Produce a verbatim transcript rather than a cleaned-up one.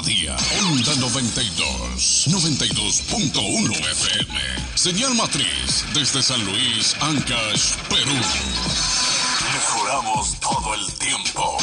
día. Onda noventa y dos, noventa y dos punto uno F M. Señal matriz desde San Luis, Ancash, Perú. Mejoramos todo el tiempo.